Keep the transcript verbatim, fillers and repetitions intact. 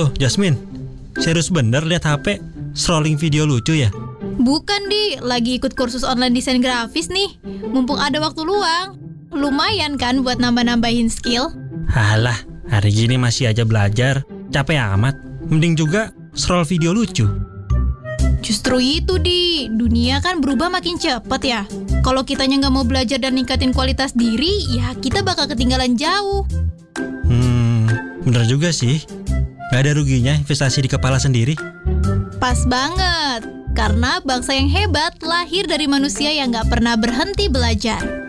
Loh, Jasmine, serius bener lihat H P? Scrolling video lucu ya? Bukan, Di. Lagi ikut kursus online desain grafis nih. Mumpung ada waktu luang. Lumayan kan buat nambah-nambahin skill? Halah, hari gini masih aja belajar. Capek amat. Mending juga scroll video lucu. Justru itu, Di. Dunia kan berubah makin cepet ya. Kalau kitanya nggak mau belajar dan ningkatin kualitas diri, ya kita bakal ketinggalan jauh. Hmm, bener juga sih. Gak ada ruginya investasi di kepala sendiri. Pas banget. Karena bangsa yang hebat lahir dari manusia yang nggak pernah berhenti belajar.